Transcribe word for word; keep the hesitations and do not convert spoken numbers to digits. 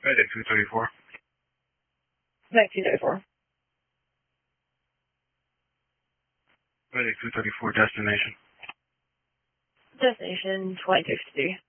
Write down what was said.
Mayday two thirty-four. Mayday two thirty-four. Mayday two thirty-four, destination. Destination twenty-two fifty-three.